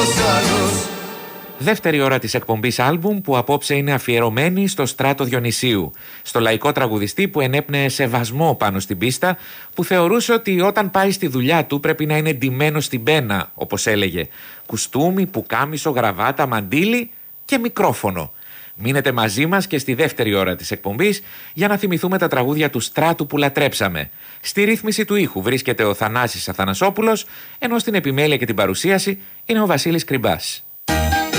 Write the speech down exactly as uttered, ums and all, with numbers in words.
άλλος. Δεύτερη ώρα της εκπομπής άλμπουμ που απόψε είναι αφιερωμένη στο Στράτο Διονυσίου, στο λαϊκό τραγουδιστή που ενέπνεε σεβασμό πάνω στην πίστα, που θεωρούσε ότι όταν πάει στη δουλειά του πρέπει να είναι ντυμένο στην πένα, όπως έλεγε. Κουστούμι, πουκάμισο, γραβάτα, μαντίλι και μικρόφωνο. Μείνετε μαζί μας και στη δεύτερη ώρα της εκπομπής για να θυμηθούμε τα τραγούδια του Στράτου που λατρέψαμε. Στη ρύθμιση του ήχου βρίσκεται ο Θανάσης Αθανασόπουλος, ενώ στην επιμέλεια και την παρουσίαση είναι ο Βασίλης Κρυμπάς.